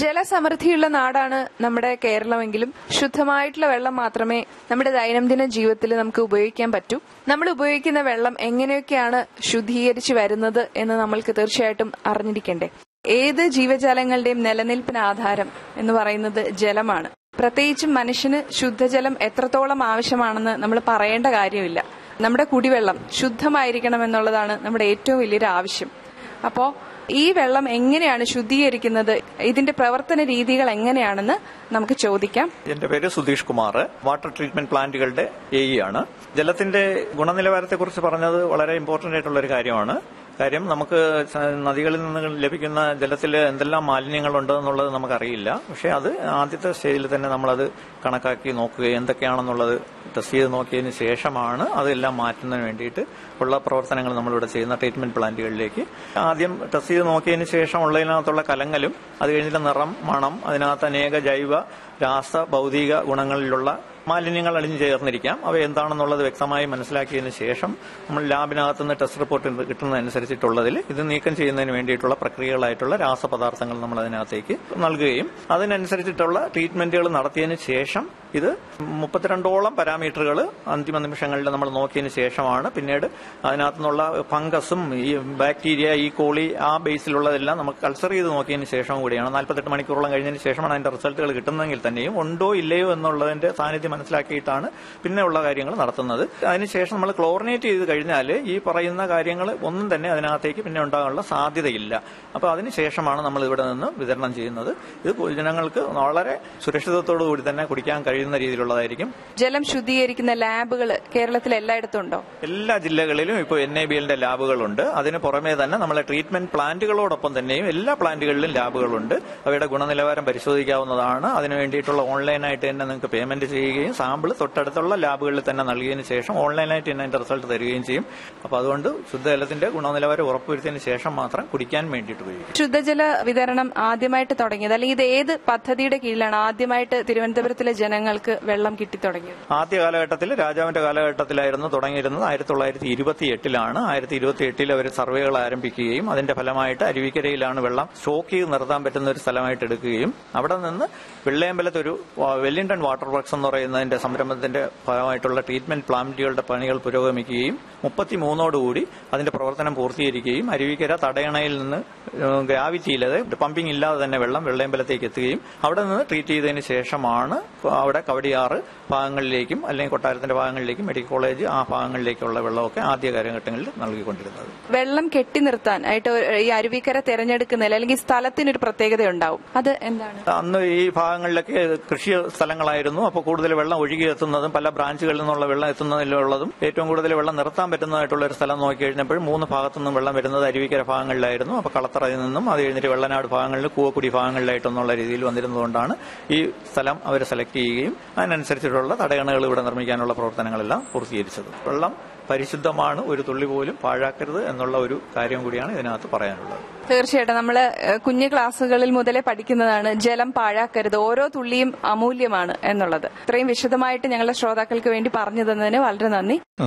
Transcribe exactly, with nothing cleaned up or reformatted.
ജലസമൃദ്ധിയുള്ള നാടാണ് നമ്മുടെ കേരളമെങ്കിലും ശുദ്ധമായിട്ടുള്ള വെള്ളം മാത്രമേ നമ്മുടെ ദൈനംദിന ജീവിതത്തിൽ നമുക്ക് ഉപയോഗിക്കാൻ പറ്റൂ. നമ്മൾ ഉപയോഗിക്കുന്ന വെള്ളം എങ്ങനെയൊക്കെയാണ് ശുദ്ധീകരിച്ചു വരുന്നത് എന്ന് നമ്മൾക്ക് തീർച്ചയായിട്ടും അറിഞ്ഞിരിക്കണ്ടേ. ഏത് ജീവജാലങ്ങളുടെയും നിലനിൽപ്പിന് ആധാരം എന്ന് പറയുന്നത് ജലമാണ്. പ്രത്യേകിച്ചും മനുഷ്യന് ശുദ്ധജലം എത്രത്തോളം ആവശ്യമാണെന്ന് നമ്മൾ പറയേണ്ട കാര്യമില്ല. നമ്മുടെ കുടിവെള്ളം ശുദ്ധമായിരിക്കണം എന്നുള്ളതാണ് നമ്മുടെ ഏറ്റവും വലിയൊരു ആവശ്യം. അപ്പോ ഈ വെള്ളം എങ്ങനെയാണ് ശുദ്ധീകരിക്കുന്നത്, ഇതിന്റെ പ്രവർത്തന രീതികൾ എങ്ങനെയാണെന്ന് നമുക്ക് ചോദിക്കാം. എന്റെ പേര് Sudheesh Kumar, water treatment പ്ലാന്റുകളുടെ A E ആണ്. ജലത്തിന്റെ ഗുണനിലവാരത്തെക്കുറിച്ച് പറഞ്ഞത് വളരെ ഇമ്പോർട്ടന്റ് ആയിട്ടുള്ള ഒരു കാര്യമാണ്. കാര്യം നമുക്ക് നദികളിൽ നിന്ന് ലഭിക്കുന്ന ജലത്തിൽ എന്തെല്ലാം മാലിന്യങ്ങളുണ്ട് എന്നുള്ളത് നമുക്കറിയില്ല. പക്ഷെ അത് ആദ്യത്തെ സ്റ്റേജിൽ തന്നെ നമ്മളത് കണക്കാക്കി നോക്കുകയും എന്തൊക്കെയാണെന്നുള്ളത് ടെസ്റ്റ് ചെയ്ത് നോക്കിയതിന് ശേഷമാണ് അതെല്ലാം മാറ്റുന്നതിന് വേണ്ടിയിട്ട് ഉള്ള പ്രവർത്തനങ്ങൾ നമ്മളിവിടെ ചെയ്യുന്ന ട്രീറ്റ്മെന്റ് പ്ലാന്റുകളിലേക്ക്. ആദ്യം ടെസ്റ്റ് ചെയ്ത് നോക്കിയതിന് ശേഷം ഉള്ളതിനകത്തുള്ള കലങ്ങലും അത് കഴിഞ്ഞിട്ട് നിറം, മണം, അതിനകത്ത് അനേക ജൈവ, രാസ, ഭൗതിക ഗുണങ്ങളിലുള്ള മാലിന്യങ്ങൾ അടിഞ്ഞു ചേർന്നിരിക്കാം. അവ എന്താണെന്നുള്ളത് വ്യക്തമായി മനസ്സിലാക്കിയതിന് ശേഷം നമ്മൾ ലാബിനകത്ത് നിന്ന് ടെസ്റ്റ് റിപ്പോർട്ട് കിട്ടുന്നതനുസരിച്ചിട്ടുള്ളതിൽ ഇത് നീക്കം ചെയ്യുന്നതിന് വേണ്ടിയിട്ടുള്ള പ്രക്രിയകളായിട്ടുള്ള രാസപദാർത്ഥങ്ങൾ നമ്മൾ അതിനകത്തേക്ക് നൽകുകയും അതിനനുസരിച്ചിട്ടുള്ള ട്രീറ്റ്മെന്റുകൾ നടത്തിയതിന് ശേഷം ഇത് മുപ്പത്തിരണ്ടോളം പാരാമീറ്ററുകൾ അന്തിമ നിമിഷങ്ങളിൽ നമ്മൾ നോക്കിയതിന് ശേഷമാണ് പിന്നീട് അതിനകത്തു നിന്നുള്ള ഫംഗസും ഈ ബാക്ടീരിയ, ഈ കോളി, ആ ബേസിലുള്ളതെല്ലാം നമുക്ക് കൾച്ചർ ചെയ്ത് നോക്കിയതിന് ശേഷം കൂടിയാണ് നാൽപ്പത്തെട്ട് മണിക്കൂറോളം കഴിഞ്ഞതിന് ശേഷമാണ് അതിന്റെ റിസൾട്ടുകൾ കിട്ടുന്നതെങ്കിൽ തന്നെയും ഉണ്ടോ ഇല്ലയോ എന്നുള്ളതിന്റെ സാന്നിധ്യം മനസ്സിലാക്കിയിട്ടാണ് പിന്നെ ഉള്ള കാര്യങ്ങൾ നടത്തുന്നത്. അതിനുശേഷം നമ്മൾ ക്ലോറിനേറ്റ് ചെയ്ത് കഴിഞ്ഞാൽ ഈ പറയുന്ന കാര്യങ്ങൾ ഒന്നും തന്നെ അതിനകത്തേക്ക് പിന്നെ ഉണ്ടാകാനുള്ള സാധ്യതയില്ല. അപ്പൊ അതിനുശേഷമാണ് നമ്മൾ ഇവിടെ നിന്ന് വിതരണം ചെയ്യുന്നത്. ഇത് ജനങ്ങൾക്ക് വളരെ സുരക്ഷിതത്തോടു കൂടി തന്നെ കുടിക്കാൻ കഴിയുന്ന രീതിയിലുള്ളതായിരിക്കും. ജലം ശുദ്ധീകരിക്കുന്ന ലാബുകൾ കേരളത്തിൽ എല്ലായിടത്തും ഉണ്ടോ? എല്ലാ ജില്ലകളിലും ഇപ്പോൾ എൻ എ ബി എല്ലിന്റെ ലാബുകളുണ്ട്. അതിന് പുറമെ തന്നെ നമ്മളെ ട്രീറ്റ്മെന്റ് പ്ലാന്റുകളോടൊപ്പം തന്നെയും എല്ലാ പ്ലാന്റുകളിലും ലാബുകളുണ്ട്. അവയുടെ ഗുണനിലവാരം പരിശോധിക്കാവുന്നതാണ്. അതിനു വേണ്ടിയിട്ടുള്ള ഓൺലൈനായിട്ട് തന്നെ നിങ്ങൾക്ക് പേയ്മെന്റ് ചെയ്യുകയും സാമ്പിൾ തൊട്ടടുത്തുള്ള ലാബുകളിൽ തന്നെ നൽകിയതിനു ശേഷം ഓൺലൈനായിട്ട് തന്നെ അതിന്റെ റിസൾട്ട് തരികയും ചെയ്യും. അപ്പൊ അതുകൊണ്ട് ശുദ്ധജലത്തിന്റെ ഗുണനിലവാരം ഉറപ്പുവരുത്തിയതിനു ശേഷം മാത്രം കുടിക്കാൻ വേണ്ടിയിട്ട് ഉപയോഗിക്കും. ശുദ്ധജല വിതരണം ആദ്യമായിട്ട് തുടങ്ങിയത് അല്ലെങ്കിൽ ഇത് ഏത് പദ്ധതിയുടെ കീഴിലാണ് ആദ്യമായിട്ട് തിരുവനന്തപുരത്തിലെ ജനങ്ങൾക്ക് വെള്ളം കിട്ടിത്തുടങ്ങിയത്? ആദ്യ കാലഘട്ടത്തിൽ രാജാവിന്റെ കാലഘട്ടത്തിലായിരുന്നു തുടങ്ങിയിരുന്നത്. ആയിരത്തി തൊള്ളായിരത്തി ഇരുപത്തി എട്ടിലാണ് ആയിരത്തി ഇരുപത്തി എട്ടിൽ അവർ സർവേകൾ ആരംഭിക്കുകയും അതിന്റെ ഫലമായിട്ട് അരുവിക്കരയിലാണ് വെള്ളം സ്റ്റോക്ക് ചെയ്ത് നിർത്താൻ പറ്റുന്ന ഒരു സ്ഥലമായിട്ട് എടുക്കുകയും അവിടെ നിന്ന് വെള്ളയമ്പലത്ത് ഒരു വെല്ലിംഗ്ടൺ വാട്ടർ വർക്ക്സ് എന്ന് പറയുന്നതിന്റെ സംരംഭത്തിന്റെ ഭാഗമായിട്ടുള്ള ട്രീറ്റ്മെന്റ് പ്ലാന്റുകളുടെ പണികൾ പുരോഗമിക്കുകയും മുപ്പത്തിമൂന്നോടുകൂടി അതിന്റെ പ്രവർത്തനം പൂർത്തീകരിക്കുകയും അരുവിക്കര തടയണയിൽ നിന്ന് ഗ്രാവിറ്റിയില്ലാതെ പമ്പിംഗ് ഇല്ലാതെ തന്നെ വെള്ളം വെള്ളയമ്പലത്തേക്ക് എത്തുകയും അവിടെ നിന്ന് ട്രീറ്റ് ചെയ്തതിന് ശേഷമാണ് അവിടെ കവടിയാറ് ഭാഗങ്ങളിലേക്കും അല്ലെങ്കിൽ കൊട്ടാരത്തിന്റെ ഭാഗങ്ങളിലേക്കും മെഡിക്കൽ കോളേജ് ആ ഭാഗങ്ങളിലേക്കുള്ള വെള്ളമൊക്കെ ആദ്യ കാലഘട്ടങ്ങളിൽ നൽകിക്കൊണ്ടിരുന്നത്. വെള്ളം കെട്ടി നിർത്താൻ ആയിട്ട് ഈ അരുവിക്കര തെരഞ്ഞെടുക്കുന്നതിൽ അല്ലെങ്കിൽ സ്ഥലത്തിനൊരു പ്രത്യേകത ഉണ്ടാവും, അത് എന്താണ്? അന്ന് ഈ ഭാഗങ്ങളിലൊക്കെ കൃഷി സ്ഥലങ്ങളായിരുന്നു. അപ്പോൾ കൂടുതൽ വെള്ളം ഒഴുകി എത്തുന്നതും പല ബ്രാഞ്ചുകളിൽ നിന്നുള്ള വെള്ളം എത്തുന്നതിലുള്ളതും ഏറ്റവും കൂടുതൽ വെള്ളം നിർത്താൻ പറ്റുന്നതായിട്ടുള്ള ഒരു സ്ഥലം നോക്കി കഴിഞ്ഞപ്പോൾ മൂന്ന് ഭാഗത്തുനിന്നും വെള്ളം വരുന്നത് അരുവിക്കര ഭാഗങ്ങളിലായിരുന്നു. അപ്പോൾ കളത്തറയിൽ നിന്നും അത് കഴിഞ്ഞിട്ട് വെള്ളനാട് ഭാഗങ്ങളിൽ, കൂവക്കുടി ഭാഗങ്ങളിലായിട്ടെന്നുള്ള രീതിയിൽ വന്നിരുന്നതുകൊണ്ടാണ് ഈ സ്ഥലം അവർ സെലക്ട് ചെയ്യുകയും അതിനനുസരിച്ചിട്ടുള്ള തടയണകൾ ഇവിടെ നിർമ്മിക്കാനുള്ള പ്രവർത്തനങ്ങളെല്ലാം പൂർത്തീകരിച്ചത്. വെള്ളം പരിശുദ്ധമാണ്, ഒരു തുള്ളി പോലും പാഴാക്കരുത് എന്നുള്ള ഒരു കാര്യം കൂടിയാണ് ഇതിനകത്ത് പറയാനുള്ളത്. തീർച്ചയായിട്ടും നമ്മള് കുഞ്ഞു ക്ലാസ്സുകളിൽ മുതലേ പഠിക്കുന്നതാണ് ജലം പാഴാക്കരുത്, ഓരോ തുള്ളിയും അമൂല്യമാണ് എന്നുള്ളത്. ഇത്രയും വിശദമായിട്ട് ഞങ്ങളുടെ ശ്രോതാക്കൾക്ക് വേണ്ടി പറഞ്ഞു തന്നതിന് വളരെ നന്ദി.